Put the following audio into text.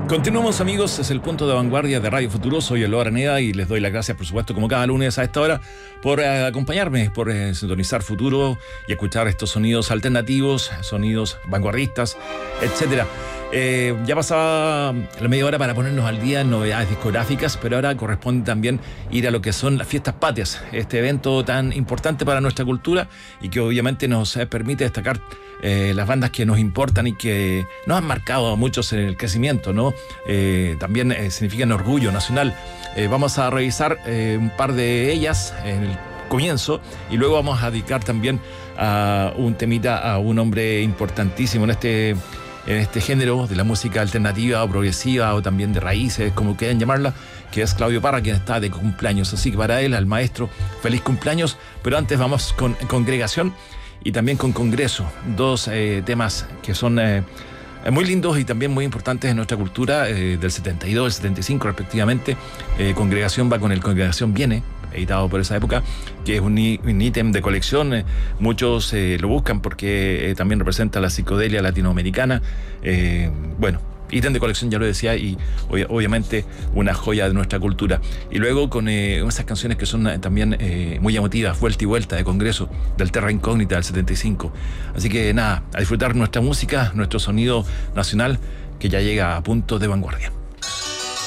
Continuamos, amigos, es el punto de vanguardia de Radio Futuro. Soy Eloy Araneda y les doy las gracias, por supuesto, como cada lunes a esta hora, por acompañarme, por sintonizar Futuro y escuchar estos sonidos alternativos, sonidos vanguardistas, etcétera. Ya pasaba la media hora para ponernos al día en novedades discográficas, pero ahora corresponde también ir a lo que son las fiestas patrias, este evento tan importante para nuestra cultura y que obviamente nos permite destacar las bandas que nos importan y que nos han marcado a muchos en el crecimiento, ¿no? También significan orgullo nacional. Vamos a revisar un par de ellas en el comienzo y luego vamos a dedicar también a un temita a un hombre importantísimo en este género de la música alternativa o progresiva o también de raíces, como quieran llamarla, que es Claudio Parra, quien está de cumpleaños. Así que para él, al maestro, feliz cumpleaños. Pero antes vamos con Congregación y también con Congreso, dos temas que son muy lindos y también muy importantes en nuestra cultura, del 72, del 75 respectivamente. Congregación va con el Congregación Viene, editado por esa época, que es un ítem de colección. Muchos lo buscan porque también representa la psicodelia latinoamericana. Bueno, ítem de colección, ya lo decía, y obviamente una joya de nuestra cultura. Y luego con esas canciones que son también muy emotivas, Vuelta y Vuelta de Congreso, del Terra Incógnita del 75. Así que nada, a disfrutar nuestra música, nuestro sonido nacional, que ya llega a punto de vanguardia.